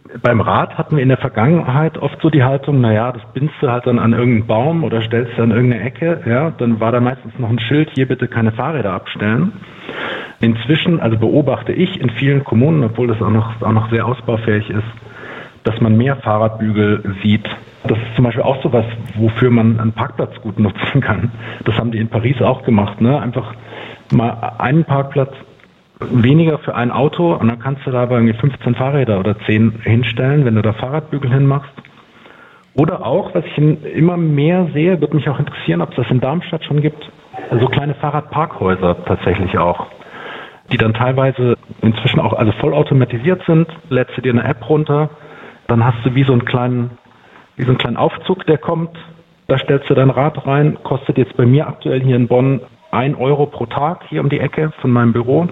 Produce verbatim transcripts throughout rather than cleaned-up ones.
Beim Rad hatten wir in der Vergangenheit oft so die Haltung, naja, das bindst du halt dann an irgendeinen Baum oder stellst du an irgendeine Ecke, ja, dann war da meistens noch ein Schild, hier bitte keine Fahrräder abstellen. Inzwischen, also beobachte ich in vielen Kommunen, obwohl das auch noch, auch noch sehr ausbaufähig ist, dass man mehr Fahrradbügel sieht. Das ist zum Beispiel auch sowas, wofür man einen Parkplatz gut nutzen kann. Das haben die in Paris auch gemacht, ne? Einfach mal einen Parkplatz weniger für ein Auto und dann kannst du da aber irgendwie fünfzehn Fahrräder oder zehn hinstellen, wenn du da Fahrradbügel hinmachst. Oder auch, was ich immer mehr sehe, würde mich auch interessieren, ob es das in Darmstadt schon gibt, so kleine Fahrradparkhäuser tatsächlich auch, die dann teilweise inzwischen auch also vollautomatisiert sind, lädst du dir eine App runter, dann hast du wie so einen kleinen, wie so einen kleinen Aufzug, der kommt, da stellst du dein Rad rein, kostet jetzt bei mir aktuell hier in Bonn ein Euro pro Tag hier um die Ecke von meinem Büro.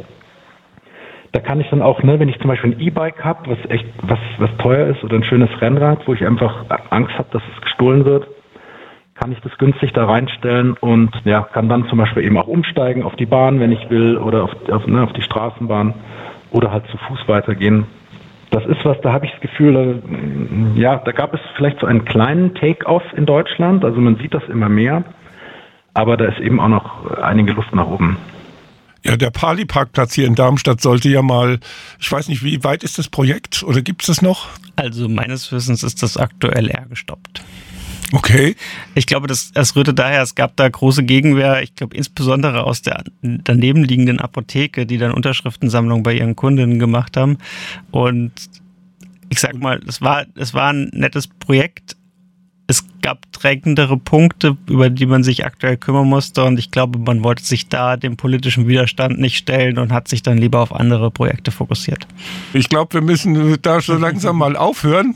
Da kann ich dann auch, ne, wenn ich zum Beispiel ein E-Bike habe, was echt was was teuer ist, oder ein schönes Rennrad, wo ich einfach Angst habe, dass es gestohlen wird, kann ich das günstig da reinstellen und ja, kann dann zum Beispiel eben auch umsteigen auf die Bahn, wenn ich will, oder auf, auf, ne, auf die Straßenbahn oder halt zu Fuß weitergehen. Das ist was, da habe ich das Gefühl, da, ja, da gab es vielleicht so einen kleinen Take-off in Deutschland, also man sieht das immer mehr, aber da ist eben auch noch einige Luft nach oben. Ja, der Pali-Parkplatz hier in Darmstadt sollte ja mal, ich weiß nicht, wie weit ist das Projekt oder gibt es das noch? Also meines Wissens ist das aktuell eher gestoppt. Okay. Ich glaube, das, das rührte daher, es gab da große Gegenwehr, ich glaube insbesondere aus der daneben liegenden Apotheke, die dann Unterschriftensammlungen bei ihren Kundinnen gemacht haben. Und ich sag mal, es war, es war ein nettes Projekt. Es gab drängendere Punkte, über die man sich aktuell kümmern musste, und ich glaube, man wollte sich da dem politischen Widerstand nicht stellen und hat sich dann lieber auf andere Projekte fokussiert. Ich glaube, wir müssen da schon langsam mal aufhören.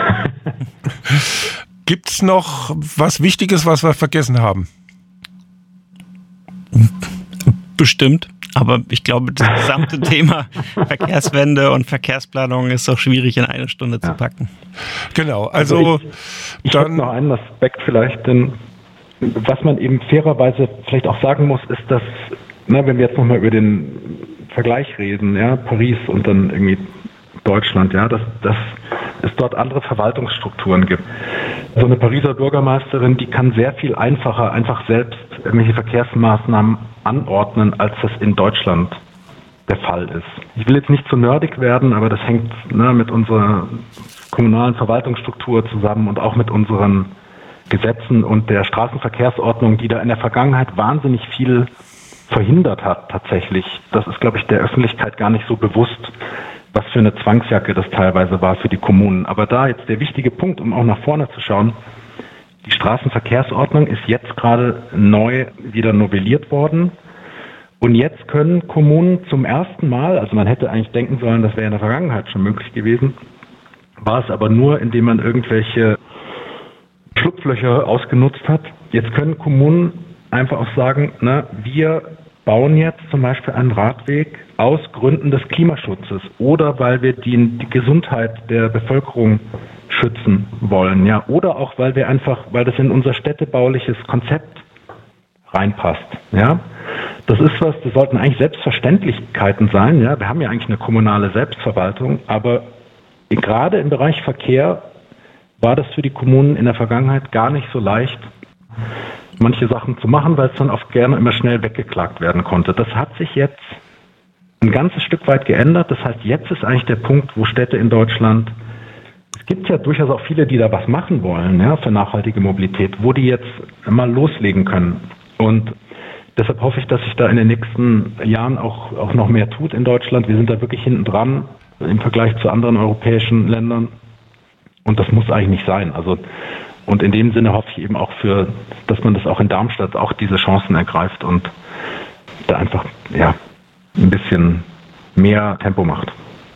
Gibt es noch was Wichtiges, was wir vergessen haben? Bestimmt. Aber ich glaube, das gesamte Thema Verkehrswende und Verkehrsplanung ist auch schwierig in eine Stunde ja. zu packen. Genau, also, also ich, ich dann noch einen Aspekt vielleicht, denn was man eben fairerweise vielleicht auch sagen muss, ist, dass, na, wenn wir jetzt nochmal über den Vergleich reden, ja, Paris und dann irgendwie Deutschland, ja, dass, dass es dort andere Verwaltungsstrukturen gibt. So eine Pariser Bürgermeisterin, die kann sehr viel einfacher einfach selbst irgendwelche Verkehrsmaßnahmen anordnen, als das in Deutschland der Fall ist. Ich will jetzt nicht zu nerdig werden, aber das hängt ne, mit unserer kommunalen Verwaltungsstruktur zusammen und auch mit unseren Gesetzen und der Straßenverkehrsordnung, die da in der Vergangenheit wahnsinnig viel verhindert hat tatsächlich. Das ist, glaube ich, der Öffentlichkeit gar nicht so bewusst, was für eine Zwangsjacke das teilweise war für die Kommunen. Aber da jetzt der wichtige Punkt, um auch nach vorne zu schauen, die Straßenverkehrsordnung ist jetzt gerade neu wieder novelliert worden. Und jetzt können Kommunen zum ersten Mal, also man hätte eigentlich denken sollen, das wäre in der Vergangenheit schon möglich gewesen, war es aber nur, indem man irgendwelche Schlupflöcher ausgenutzt hat. Jetzt können Kommunen einfach auch sagen, na, wir bauen jetzt zum Beispiel einen Radweg aus Gründen des Klimaschutzes oder weil wir die, die Gesundheit der Bevölkerung schützen wollen, ja, oder auch weil wir einfach, weil das in unser städtebauliches Konzept reinpasst, ja. Das ist was, das sollten eigentlich Selbstverständlichkeiten sein, ja. Wir haben ja eigentlich eine kommunale Selbstverwaltung, aber gerade im Bereich Verkehr war das für die Kommunen in der Vergangenheit gar nicht so leicht, manche Sachen zu machen, weil es dann oft gerne immer schnell weggeklagt werden konnte. Das hat sich jetzt ein ganzes Stück weit geändert. Das heißt, jetzt ist eigentlich der Punkt, wo Städte in Deutschland, es gibt ja durchaus auch viele, die da was machen wollen, ja, für nachhaltige Mobilität, wo die jetzt mal loslegen können. Und deshalb hoffe ich, dass sich da in den nächsten Jahren auch, auch noch mehr tut in Deutschland. Wir sind da wirklich hinten dran im Vergleich zu anderen europäischen Ländern. Und das muss eigentlich nicht sein. Also, und in dem Sinne hoffe ich eben auch für, dass man das auch in Darmstadt auch diese Chancen ergreift und da einfach, ja, ein bisschen mehr Tempo macht.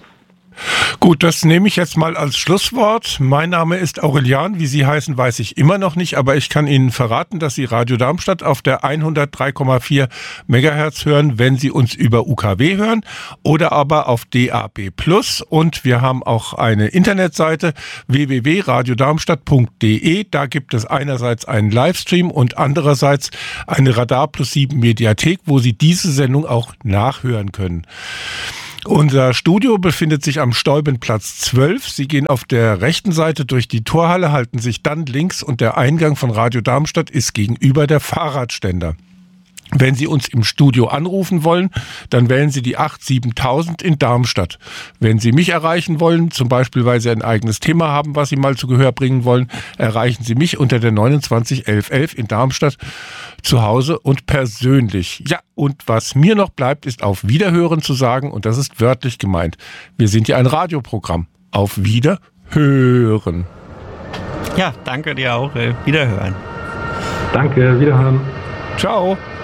Gut, das nehme ich jetzt mal als Schlusswort. Mein Name ist Aurelian. Wie Sie heißen, weiß ich immer noch nicht, aber ich kann Ihnen verraten, dass Sie Radio Darmstadt auf der hundertdrei Komma vier Megahertz hören, wenn Sie uns über U K W hören oder aber auf D A B Plus. Und wir haben auch eine Internetseite w w w punkt radio darmstadt punkt d e. Da gibt es einerseits einen Livestream und andererseits eine Radar Plus sieben Mediathek, wo Sie diese Sendung auch nachhören können. Unser Studio befindet sich am Steubenplatz zwölf. Sie gehen auf der rechten Seite durch die Torhalle, halten sich dann links und der Eingang von Radio Darmstadt ist gegenüber der Fahrradständer. Wenn Sie uns im Studio anrufen wollen, dann wählen Sie die acht siebentausend in Darmstadt. Wenn Sie mich erreichen wollen, zum Beispiel weil Sie ein eigenes Thema haben, was Sie mal zu Gehör bringen wollen, erreichen Sie mich unter der neunundzwanzig elf elf in Darmstadt zu Hause und persönlich. Ja, und was mir noch bleibt, ist auf Wiederhören zu sagen, und das ist wörtlich gemeint. Wir sind ja ein Radioprogramm. Auf Wiederhören. Ja, danke dir auch. Wiederhören. Danke, Wiederhören. Ciao.